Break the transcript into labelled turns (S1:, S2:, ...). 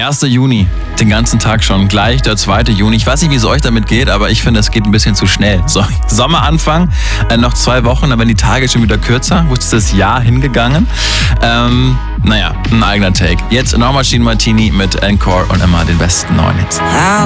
S1: 1. Juni, den ganzen Tag schon, gleich der 2. Juni. Ich weiß nicht, wie es euch damit geht, aber ich finde, es geht ein bisschen zu schnell. So, Sommeranfang, noch 2 Wochen, dann werden die Tage schon wieder kürzer. Wo ist das Jahr hingegangen? Naja, ein eigener Take. Jetzt nochmal Machine Martini mit Encore und immer den besten neuen Hits.
S2: I'll